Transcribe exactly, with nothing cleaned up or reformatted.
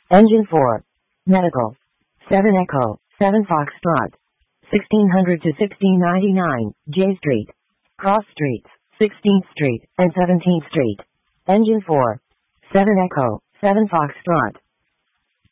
Engine four. Medical. seven Echo, seven Foxtrot. sixteen hundred to sixteen ninety-nine, J Street. Cross Streets, sixteenth Street and seventeenth Street. Engine four. seven Echo, seven Foxtrot.